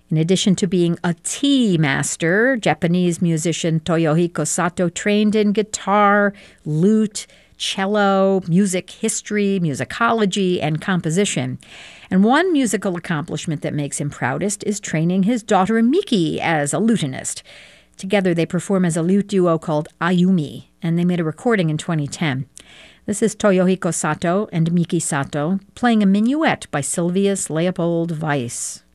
In addition to being a tea master, Japanese musician Toyohiko Sato trained in guitar, lute, cello, music history, musicology, and composition. And one musical accomplishment that makes him proudest is training his daughter Miki as a lutenist. Together they perform as a lute duo called Ayumi, and they made a recording in 2010. This is Toyohiko Sato and Miki Sato playing a minuet by Sylvius Leopold Weiss.